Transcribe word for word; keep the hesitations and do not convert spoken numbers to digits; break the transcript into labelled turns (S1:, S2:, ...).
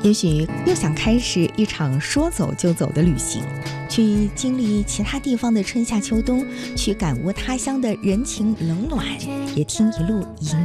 S1: 也许又想开始一场说走就走的旅行，去经历其他地方的春夏秋冬，去感悟他乡的人情冷暖，也听一路音